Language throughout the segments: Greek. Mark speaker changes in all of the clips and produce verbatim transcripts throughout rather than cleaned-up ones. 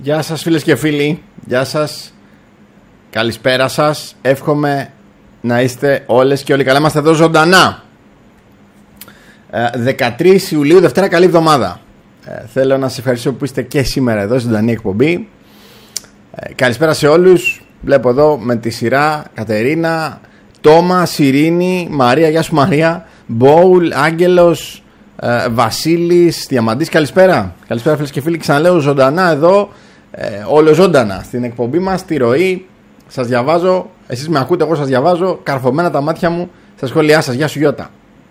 Speaker 1: Γεια σας φίλες και φίλοι, γεια σας, καλησπέρα σας. Εύχομαι να είστε όλες και όλοι καλά. Είμαστε εδώ ζωντανά. δεκατρείς Ιουλίου, Δευτέρα, καλή εβδομάδα. ε, Θέλω να σας ευχαριστήσω που είστε και σήμερα εδώ, ζωντανή εκπομπή. ε, Καλησπέρα σε όλους. Βλέπω εδώ με τη σειρά Κατερίνα, Τόμα, Σιρήνη, Μαρία, γεια σου Μαρία, Μπόουλ, Άγγελος, ε, Βασίλης, Διαμαντής, καλησπέρα. Καλησπέρα φίλες και φίλοι, ξαναλέω ζωντανά εδώ, ε, όλο ζωντανά στην εκπομπή μας, στη ροή. Σας διαβάζω, εσείς με ακούτε, εγώ σας διαβάζω, καρφωμένα τα μάτια μου στα σχόλιά σας. Γεια σου Γιώτα.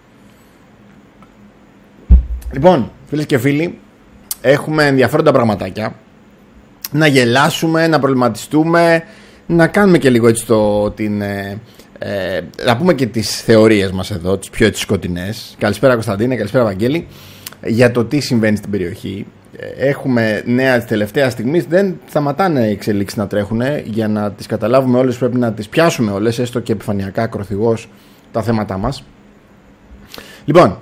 Speaker 1: Λοιπόν, φίλες και φίλοι, έχουμε ενδιαφέροντα πραγματάκια. Να γελάσουμε, να προβληματιστούμε, να κάνουμε και λίγο έτσι το, την, ε, ε, να πούμε και τις θεωρίες μας εδώ, τις πιο έτσι σκοτεινές. Καλησπέρα Κωνσταντίνε, καλησπέρα Βαγγέλη. Για το τι συμβαίνει στην περιοχή. Έχουμε νέα της τελευταίας στιγμής. Δεν σταματάνε οι εξελίξεις να τρέχουν. Για να τις καταλάβουμε όλες πρέπει να τις πιάσουμε όλες, έστω και επιφανειακά, ακροθυγώς, τα θέματά μας. Λοιπόν,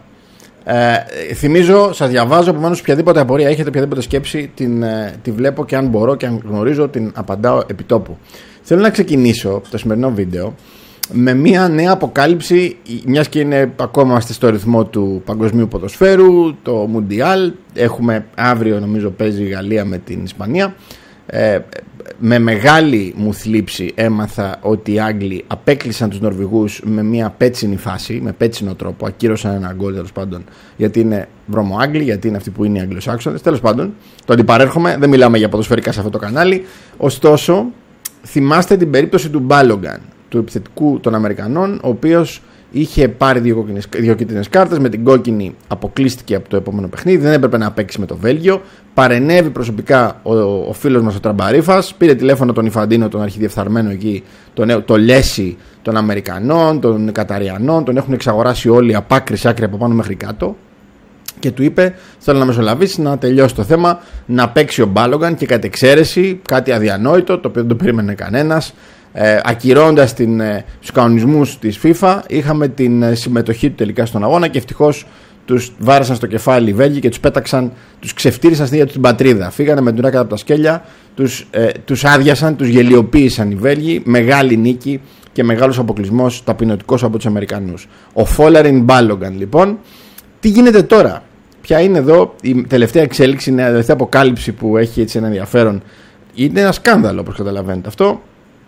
Speaker 1: ε, θυμίζω, σας διαβάζω, επομένως οποιαδήποτε απορία έχετε, οποιαδήποτε σκέψη, την, ε, τη βλέπω και αν μπορώ και αν γνωρίζω την απαντάω επιτόπου. Θέλω να ξεκινήσω το σημερινό βίντεο με μια νέα αποκάλυψη, μιας και είναι ακόμα στο ρυθμό του παγκοσμίου ποδοσφαίρου, το Μουντιάλ. Έχουμε αύριο, νομίζω, παίζει η Γαλλία με την Ισπανία. Ε, με μεγάλη μου θλίψη έμαθα ότι οι Άγγλοι απέκλεισαν τους Νορβηγούς με μια πέτσινη φάση, με πέτσινο τρόπο. Ακύρωσαν ένα γκολ, τέλος πάντων, γιατί είναι βρωμοάγγλοι, γιατί είναι αυτοί που είναι οι Αγγλοσάξονες. Τέλος πάντων, το αντιπαρέρχομαι, δεν μιλάμε για ποδοσφαιρικά σε αυτό το κανάλι. Ωστόσο, θυμάστε την περίπτωση του Μπάλογκαν, του επιθετικού των Αμερικανών, ο οποίος είχε πάρει δύο, κόκκινες, δύο κίτρινες κάρτες. Με την κόκκινη αποκλείστηκε από το επόμενο παιχνίδι. Δεν έπρεπε να παίξει με το Βέλγιο. Παρενέβη προσωπικά ο, ο φίλος μας ο Τραμπαρίφας. Πήρε τηλέφωνο τον Ιφαντίνο, τον αρχιδιεφθαρμένο εκεί, τον, το Λέση των Αμερικανών, των Καταριανών. Τον έχουν εξαγοράσει όλοι από άκρη σε άκρη, από πάνω μέχρι κάτω. Και του είπε: θέλω να μεσολαβήσει, να τελειώσει το θέμα, να παίξει ο Μπάλογκαν. Και κατ' εξαίρεση, κάτι αδιανόητο, το οποίο δεν το περίμενε κανένας. Ε, ακυρώντας την, ε, τους κανονισμούς της FIFA, είχαμε την ε, συμμετοχή του τελικά στον αγώνα και ευτυχώς τους βάρασαν στο κεφάλι οι Βέλγοι και τους πέταξαν, τους ξεφτύρισαν στην ίδια την πατρίδα. Φύγανε με την ουρά κάτω από τα σκέλια, τους, ε, τους άδειασαν, τους γελιοποίησαν οι Βέλγοι. Μεγάλη νίκη και μεγάλος αποκλεισμός ταπεινωτικός από τους Αμερικανούς. Ο Φόλεριν Μπάλογκαν, λοιπόν. Τι γίνεται τώρα? Ποια είναι εδώ η τελευταία εξέλιξη, η τελευταία αποκάλυψη που έχει έτσι ένα ενδιαφέρον? Είναι ένα σκάνδαλο, όπως καταλαβαίνετε αυτό,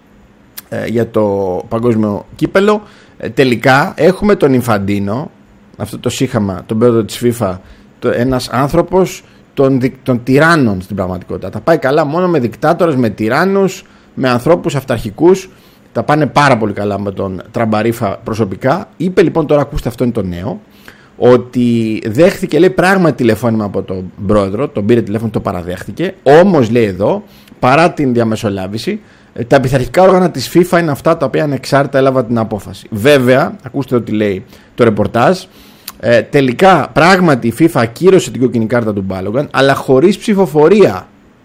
Speaker 1: για το παγκόσμιο κύπελο. Τελικά έχουμε τον Ινφαντίνο, αυτό το σύγχαμα, τον πρόεδρο της FIFA, το, ένας άνθρωπος των, των τυράννων στην πραγματικότητα. Τα πάει καλά μόνο με δικτάτορες, με τυράννους, με ανθρώπους αυταρχικούς. Τα πάνε πάρα πολύ καλά με τον Τραμπαρίφα προσωπικά. Είπε λοιπόν τώρα, ακούστε, αυτό είναι το νέο, ότι δέχθηκε, λέει, πράγματι τηλεφώνημα από τον πρόεδρο, τον πήρε τηλέφωνο, το παραδέχτηκε. Όμως, λέει εδώ, παρά την διαμεσολάβηση, τα πειθαρχικά όργανα της FIFA είναι αυτά τα οποία ανεξάρτητα έλαβαν την απόφαση. Βέβαια, ακούστε ό,τι λέει το ρεπορτάζ, ε, τελικά πράγματι η FIFA ακύρωσε την κόκκινη κάρτα του Μπάλογκαν, αλλά χωρίς ψηφοφορία.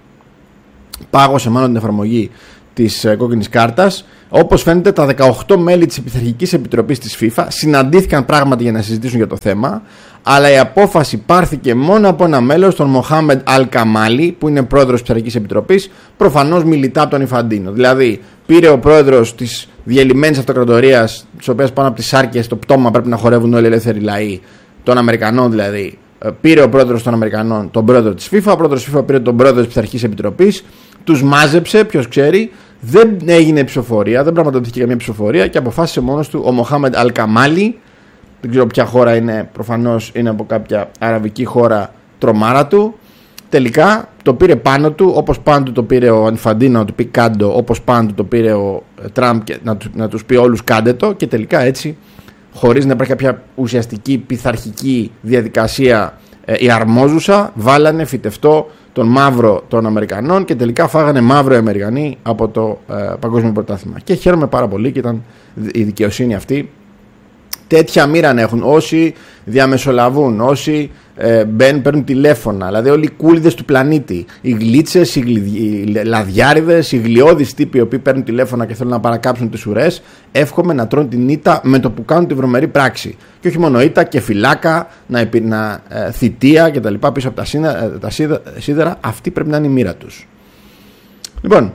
Speaker 1: Πάγωσε μάλλον την εφαρμογή της ε, κόκκινης κάρτας. Όπως φαίνεται, τα δεκαοκτώ μέλη της Επιθαρχικής Επιτροπής της FIFA συναντήθηκαν πράγματι για να συζητήσουν για το θέμα, αλλά η απόφαση πάρθηκε μόνο από ένα μέλος, τον Μοχάμεντ Αλ Καμάλι, που είναι πρόεδρος της Επιθαρχικής Επιτροπής, προφανώς μιλητά από τον Ιφαντίνο. Δηλαδή, πήρε ο πρόεδρος της διελειμμένης αυτοκρατορίας, της οποίας πάνω από τις σάρκες το πτώμα πρέπει να χορεύουν όλοι οι ελεύθεροι λαοί, των Αμερικανών δηλαδή. Πήρε ο πρόεδρος των Αμερικανών τον πρόεδρο της FIFA, ο πρόεδρος της FIFA πήρε τον πρόεδρο της Επιθαρχικής Επιτροπής, τους μάζεψε, ποιος ξέρει. Δεν έγινε ψηφοφορία, δεν πραγματοποιήθηκε καμία ψηφοφορία και αποφάσισε μόνος του ο Μοχάμεντ Αλ Καμάλι. Δεν ξέρω ποια χώρα είναι, προφανώς είναι από κάποια αραβική χώρα τρομάρα του. Τελικά το πήρε πάνω του, όπως πάνω του το πήρε ο Ινφαντίνο να του πει κάντο, όπως πάνω του το πήρε ο Τραμπ και να, του, να τους πει όλους κάντε το. Και τελικά έτσι, χωρίς να υπάρχει κάποια ουσιαστική πειθαρχική διαδικασία ε, η αρμόζουσα, βάλανε φυτευτό τον μαύρο των Αμερικανών και τελικά φάγανε μαύρο οι Αμερικανοί από το ε, παγκόσμιο πρωτάθλημα. Και χαίρομαι πάρα πολύ και ήταν η δικαιοσύνη αυτή. Τέτοια μοίρα να έχουν όσοι διαμεσολαβούν, όσοι ε, μπαίνουν, παίρνουν τηλέφωνα, δηλαδή όλοι οι κούλιδες του πλανήτη, οι γλίτσες, οι, γλυ, οι λαδιάριδες, οι γλιώδεις τύποι οι οποίοι παίρνουν τηλέφωνα και θέλουν να παρακάψουν τις ουρές. Εύχομαι να τρώνε την ήττα με το που κάνουν τη βρωμερή πράξη. Και όχι μόνο ήττα και φυλάκα, να, να ε, θητεία κτλ. Πίσω από τα, σύνα, τα σίδερα. Αυτή πρέπει να είναι η μοίρα τους. Λοιπόν,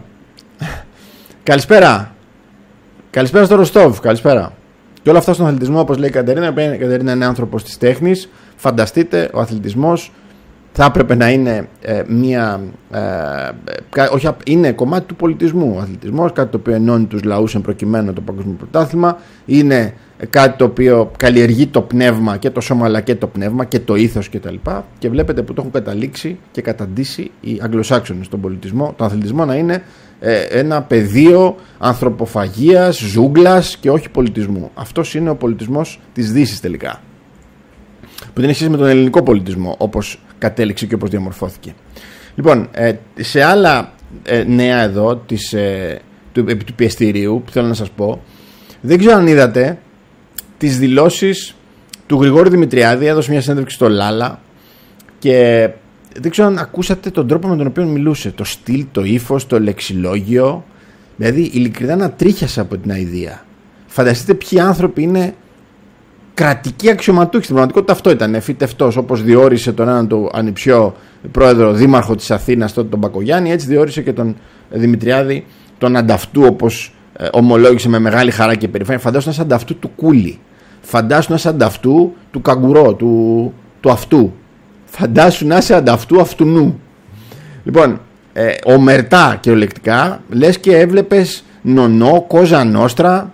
Speaker 1: καλησπέρα. Καλησπέρα στο Ροστόβ, καλησπέρα. Και όλα αυτά στον αθλητισμό, όπως λέει η Κατερίνα. Η Κατερίνα είναι άνθρωπος της τέχνης. Φανταστείτε, ο αθλητισμός θα έπρεπε να είναι ε, μια. Ε, όχι, είναι κομμάτι του πολιτισμού. Ο αθλητισμός, κάτι το οποίο ενώνει τους λαούς εν προκειμένου το παγκόσμιο πρωτάθλημα. Είναι κάτι το οποίο καλλιεργεί το πνεύμα και το σώμα, αλλά και το πνεύμα και το ήθος κτλ. Και, και βλέπετε που το έχουν καταλήξει και καταντήσει οι Αγγλοσάξονες στον πολιτισμό, τον αθλητισμό να είναι ε, ένα πεδίο ανθρωποφαγίας, ζούγκλας και όχι πολιτισμού. Αυτός είναι ο πολιτισμός της Δύσης τελικά. Που δεν έχει σχέση με τον ελληνικό πολιτισμό, όπως κατέληξε και όπως διαμορφώθηκε. Λοιπόν, ε, σε άλλα ε, νέα εδώ της, ε, του, επί του πιεστηρίου που θέλω να σας πω, δεν ξέρω αν είδατε τις δηλώσεις του Γρηγόρη Δημητριάδη. Έδωσε μια συνέντευξη στο Λάλα και δεν ξέρω αν ακούσατε τον τρόπο με τον οποίο μιλούσε, το στυλ, το ύφος, το λεξιλόγιο. Δηλαδή ειλικρινά να τρίχιασα από την αηδία. Φανταστείτε ποιοι άνθρωποι είναι κρατικοί αξιωματούχοι. Στην πραγματικότητα αυτό ήταν φυτευτός, όπως διόρισε τον έναν του ανιψιό πρόεδρο δήμαρχο της Αθήνας, τότε τον Μπακογιάννη, έτσι διόρισε και τον Δημητριάδη, τον ανταυτού, όπως ε, ομολόγησε με μεγάλη χαρά και περηφάνεια. Φαντάσου να είσαι ανταυτού του Κούλι. Φαντάσου να είσαι ανταυτού του Καγκουρό, του, του αυτού. Φαντάσου να είσαι ανταυτού αυτουνού. Λοιπόν, ε, ομερτά κυριολεκτικά, λες και έβλεπες νονό, κόζα νόστρα,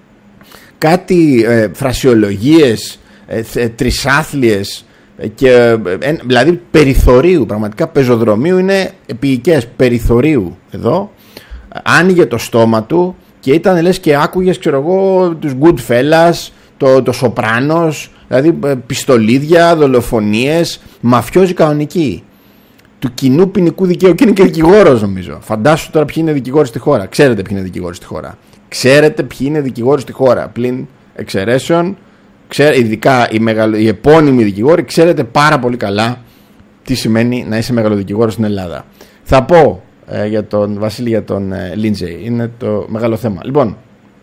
Speaker 1: κάτι ε, φρασιολογίες ε, ε, τρισάθλιες ε, και ε, ε, δηλαδή περιθωρίου, πραγματικά πεζοδρομίου, είναι επίοικες περιθωρίου εδώ. Άνοιγε το στόμα του και ήταν λες και άκουγες, ξέρω εγώ, τους Goodfellas, το, το Σοπράνος, δηλαδή ε, πιστολίδια, δολοφονίες, μαφιόζοι κανονικοί του κοινού ποινικού δικαίου, και είναι και δικηγόρος νομίζω. Φαντάσου τώρα ποιοι είναι δικηγόροι στη χώρα. Ξέρετε ποιοι είναι δικηγόροι στη χώρα. Ξέρετε ποιοι είναι δικηγόροι στη χώρα. Πλην εξαιρέσεων, ξέρε, ειδικά οι, μεγαλο, οι επώνυμοι δικηγόροι, ξέρετε πάρα πολύ καλά τι σημαίνει να είσαι μεγαλοδικηγόρος στην Ελλάδα. Θα πω ε, για τον Βασίλη, για τον ε, Λίντζεϊ. Είναι το μεγάλο θέμα. Λοιπόν,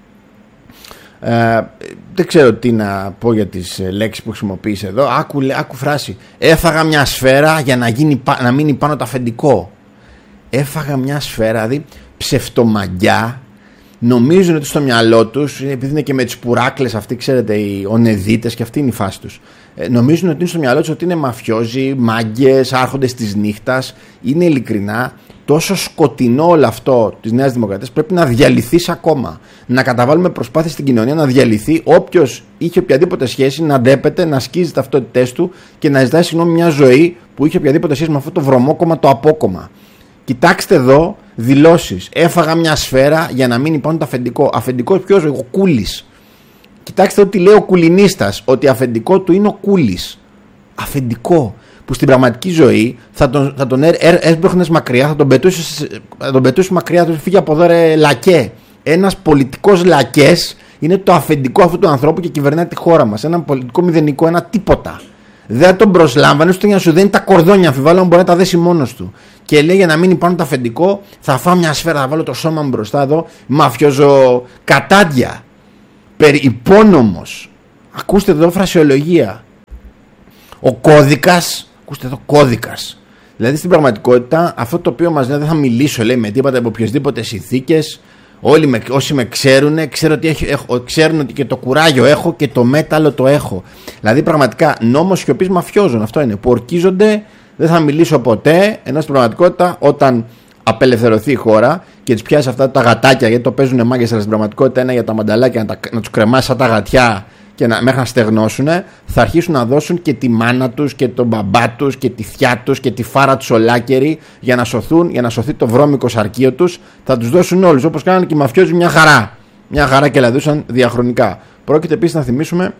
Speaker 1: ε, δεν ξέρω τι να πω για τις ε, λέξεις που χρησιμοποίησε εδώ. Άκου, άκου φράση. Έφαγα μια σφαίρα για να, γίνει, να μείνει πάνω το αφεντικό. Έφαγα μια σφαίρα, δηλαδή ψευτομαγκιά. Νομίζουν ότι στο μυαλό τους, επειδή είναι και με τις πουράκλες αυτοί, ξέρετε, οι ονεδίτες, και αυτή είναι η φάση τους. Ε, νομίζουν ότι είναι στο μυαλό τους ότι είναι μαφιόζοι, μάγκες, άρχοντες της νύχτας. Είναι ειλικρινά τόσο σκοτεινό όλο αυτό της Νέας Δημοκρατίας. Πρέπει να διαλυθεί ακόμα. Να καταβάλουμε προσπάθειες στην κοινωνία να διαλυθεί. Όποιος είχε οποιαδήποτε σχέση να ντέπεται, να σκίζει ταυτότητές του και να ζητάει συγγνώμη μια ζωή που είχε οποιαδήποτε σχέση με αυτό το βρωμόκομμα, το απόκομμα. Κοιτάξτε εδώ δηλώσεις. Έφαγα μια σφαίρα για να μείνει πάνω το αφεντικό. Αφεντικό ποιος? Ο Κούλης. Κοιτάξτε ότι λέει ο Κουλινίστας, ότι αφεντικό του είναι ο Κούλης. Αφεντικό. Που στην πραγματική ζωή θα τον, θα τον έσπρωχνες μακριά, θα τον πετούσεις, θα τον πετούσεις μακριά, θα φύγει από εδώ ρε λακέ. Ένας πολιτικός λακές είναι το αφεντικό αυτού του ανθρώπου και κυβερνάει τη χώρα μας. Ένα πολιτικό μηδενικό, ένα τίποτα. Δεν τον προσλάμβανε ούτε για να σου δίνει τα κορδόνια, αμφιβάλλω αν μπορεί να τα δέσει μόνος του. Και λέει για να μείνει πάνω το αφεντικό, θα φάω μια σφαίρα, θα βάλω το σώμα μου μπροστά εδώ, μαφιόζω κατάντια. Περι, υπόνομος. Ακούστε εδώ φρασιολογία. Ο κώδικας, ακούστε εδώ κώδικας. Δηλαδή στην πραγματικότητα αυτό το οποίο μας λέει, δεν θα μιλήσω λέει με τίποτα από οποιοσδήποτε συνθήκες. Όλοι με, όσοι με ξέρουν, ξέρω ότι έχω, έχω, ξέρουν ότι και το κουράγιο έχω και το μέταλλο το έχω. Δηλαδή πραγματικά νόμος σιωπής μαφιόζων, αυτό είναι, που ορκίζονται, δεν θα μιλήσω ποτέ, ενώ στην πραγματικότητα όταν απελευθερωθεί η χώρα και τις πιάσει αυτά τα γατάκια, γιατί το παίζουν μάγκες, αλλά στην πραγματικότητα είναι για τα μανταλάκια να, τα, να τους κρεμάσει σαν τα γατιά και να, μέχρι να στεγνώσουν, θα αρχίσουν να δώσουν και τη μάνα τους και τον μπαμπά τους και τη θιά τους και τη φάρα τους ολάκερη για να σωθούν, για να σωθεί το βρώμικο σαρκείο τους. Θα τους δώσουν όλους, όπως κάνανε και οι μαφιόζοι, μια χαρά. Μια χαρά και λαδούσαν διαχρονικά. Πρόκειται επίσης να θυμίσουμε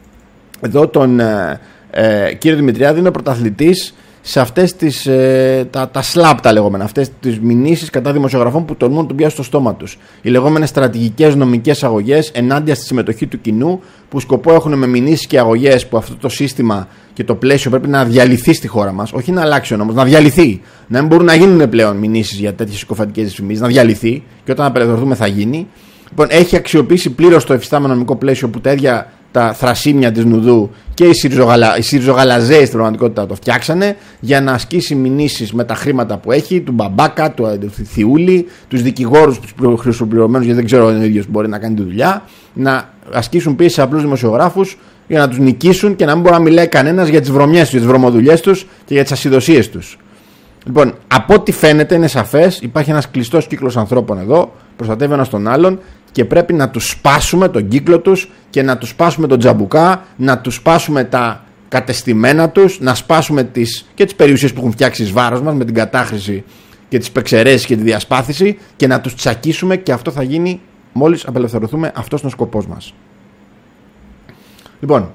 Speaker 1: εδώ τον ε, ε, κύριο Δημητριάδη, είναι ο πρωταθλητής σε αυτές τις, ε, τα, τα slap τα λεγόμενα, αυτές τις μηνύσεις κατά δημοσιογραφών που τολμούν να τον πιάσουν στο στόμα τους. Οι λεγόμενες στρατηγικές νομικές αγωγές ενάντια στη συμμετοχή του κοινού, που σκοπό έχουν με μηνύσεις και αγωγές που αυτό το σύστημα και το πλαίσιο πρέπει να διαλυθεί στη χώρα μας. Όχι να αλλάξει ο νόμος, να διαλυθεί. Να μην μπορούν να γίνουν πλέον μηνύσεις για τέτοιες συκοφαντικές δυσφημίσεις, να διαλυθεί και όταν απελευθερωθούμε θα γίνει. Λοιπόν, έχει αξιοποιήσει πλήρως το εφιστάμενο νομικό πλαίσιο που τα ίδια τα θρασίμια της Νουδού και οι, Συριζογαλα... οι Συριζογαλαζέοι στην πραγματικότητα το φτιάξανε για να ασκήσει μηνύσεις με τα χρήματα που έχει, του Μπαμπάκα, του, του Θιούλη, τους δικηγόρους, τους χρυσοπληρωμένους, γιατί δεν ξέρω αν ο ίδιος μπορεί να κάνει τη δουλειά, να ασκήσουν πίεση σε απλούς δημοσιογράφους για να τους νικήσουν και να μην μπορεί να μιλάει κανένας για τις βρωμιές τους, για τις βρωμοδουλειές τους και για τις ασυδοσίες τους. Λοιπόν, από ό,τι φαίνεται είναι σαφές, υπάρχει ένας κλειστός κύκλος ανθρώπων εδώ, προστατεύει ένας τον άλλον και πρέπει να τους σπάσουμε τον κύκλο τους και να τους σπάσουμε τον τζαμπουκά, να τους σπάσουμε τα κατεστημένα τους, να σπάσουμε τις, και τις περιουσίες που έχουν φτιάξει εις βάρος μας με την κατάχρηση και τις υπεξαιρέσεις και τη διασπάθηση και να τους τσακίσουμε, και αυτό θα γίνει μόλις απελευθερωθούμε. Αυτός είναι ο σκοπός μας. Λοιπόν,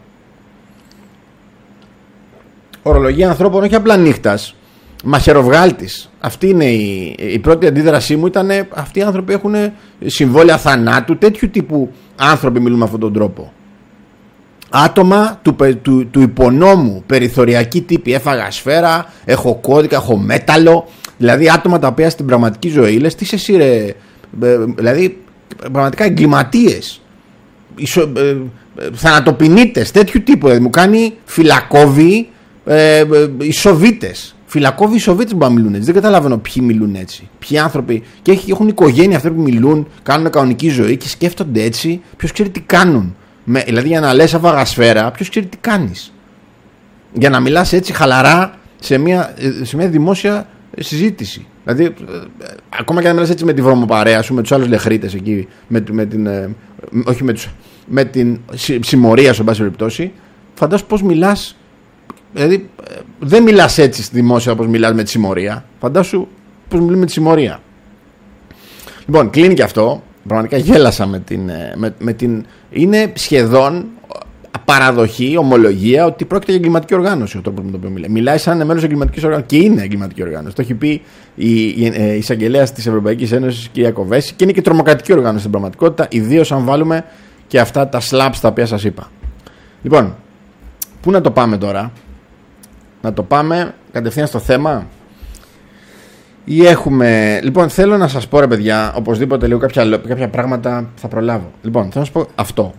Speaker 1: ορολογία ανθρώπων όχι απλά νύχτας, μαχαιροβγάλτης. Αυτή είναι η, η πρώτη αντίδρασή μου, ήταν αυτοί οι άνθρωποι έχουν συμβόλαια θανάτου, τέτοιου τύπου άνθρωποι μιλούν με αυτόν τον τρόπο. Άτομα του, του, του υπονόμου, περιθωριακοί τύποι, έφαγα σφαίρα, έχω κώδικα, έχω μέταλλο, δηλαδή άτομα τα οποία στην πραγματική ζωή λες τι σε εσύ ρε, δηλαδή πραγματικά εγκληματίες, ισο, ε, θανατοποινίτες, τέτοιου τύπου, δηλαδή μου κάνει φυλακόβοι, ε, ε, οι Σοβίτες. Φυλακόβοι οι Σοβίτες που μιλούν έτσι. Δεν καταλαβαίνω ποιοι μιλούν έτσι. Ποιοι άνθρωποι. Και έχουν οικογένεια αυτοί που μιλούν, κάνουν κανονική ζωή και σκέφτονται έτσι. Ποιος ξέρει τι κάνουν. Με, δηλαδή για να λες έφαγα σφαίρα, ποιος ξέρει τι κάνεις. Για να μιλάς έτσι χαλαρά σε μια, σε μια δημόσια συζήτηση. Δηλαδή, ακόμα και να μιλάς έτσι με τη βρωμοπαρέα σου, με τους άλλους λεχρίτες εκεί, με, με την. Ε, όχι με, τους, με την συμμορία σου, εν πάση περιπτώσει, φαντάσου πώς μιλάς. Δηλαδή, δεν μιλάς έτσι στη δημόσια όπως μιλάς με τη συμμορία. Φαντάσου πώς μιλούμε με τη συμμορία. Λοιπόν, κλείνει και αυτό. Πραγματικά γέλασα με την, με, με την. Είναι σχεδόν παραδοχή, ομολογία ότι πρόκειται για εγκληματική οργάνωση ο τρόπος με τον οποίο μιλάει. Μιλάει σαν μέλος εγκληματικής οργάνωσης και είναι εγκληματική οργάνωση. Το έχει πει η, η, η εισαγγελέας της Ευρωπαϊκής Ένωσης, κυρία Κοβέση, και είναι και τρομοκρατική οργάνωση στην πραγματικότητα, ιδίως αν βάλουμε και αυτά τα slaps τα οποία σας είπα. Λοιπόν, πού να το πάμε τώρα? Να το πάμε κατευθείαν στο θέμα ή έχουμε... Λοιπόν, θέλω να σας πω ρε παιδιά, οπωσδήποτε λίγο κάποια, κάποια πράγματα θα προλάβω. Λοιπόν, θέλω να σας πω αυτό.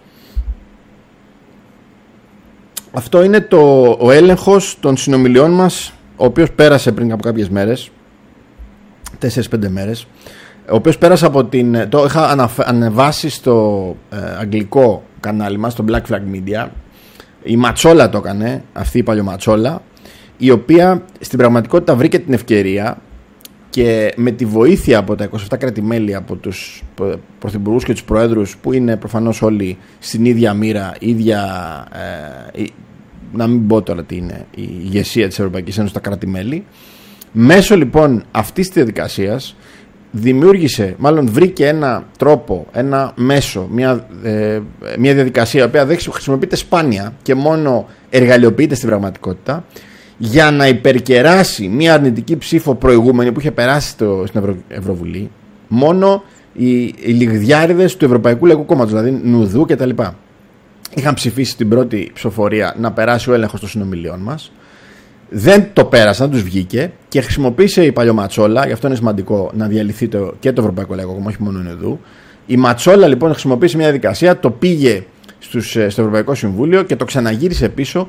Speaker 1: Αυτό είναι το, ο έλεγχος των συνομιλιών μας, ο οποίος πέρασε πριν από κάποιες μέρες, τέσσερις πέντε μέρες, ο οποίος πέρασε από την... Το είχα αναφ, ανεβάσει στο ε, αγγλικό κανάλι μας, στο Black Flag Media. Η Ματσόλα το έκανε, αυτή η παλιωματσόλα, η οποία στην πραγματικότητα βρήκε την ευκαιρία και με τη βοήθεια από τα είκοσι επτά κράτη-μέλη, από τους πρωθυπουργούς και τους προέδρους που είναι προφανώς όλοι στην ίδια μοίρα, ίδια, ε, να μην πω τώρα τι είναι, η ηγεσία της Ευρωπαϊκής Ένωσης, τα κράτη-μέλη, μέσω λοιπόν αυτής της διαδικασίας δημιούργησε, μάλλον βρήκε ένα τρόπο, ένα μέσο, μια, ε, μια διαδικασία η οποία δεν χρησιμοποιείται σπάνια και μόνο εργαλειοποιείται στην πραγματικότητα, για να υπερκεράσει μια αρνητική ψήφο προηγούμενη που είχε περάσει στο, στην Ευρω, Ευρωβουλή, μόνο οι, οι λιγδιάριδες του Ευρωπαϊκού Λαϊκού Κόμματος, δηλαδή Νουδού κτλ. Είχαν ψηφίσει την πρώτη ψηφοφορία να περάσει ο έλεγχος των συνομιλιών μας. Δεν το πέρασαν, τους βγήκε και χρησιμοποίησε η παλιωματσόλα, γι' αυτό είναι σημαντικό να διαλυθεί το, και το Ευρωπαϊκό Λαϊκό Κόμμα, όχι μόνο Νουδού. Η Ματσόλα λοιπόν χρησιμοποίησε μια διαδικασία, το πήγε στους, στο Ευρωπαϊκό Συμβούλιο και το ξαναγύρισε πίσω